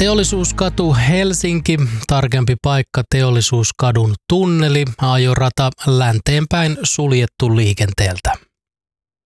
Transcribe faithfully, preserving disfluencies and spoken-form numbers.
Teollisuuskatu Helsinki, tarkempi paikka Teollisuuskadun tunneli, ajorata länteenpäin suljettu liikenteeltä.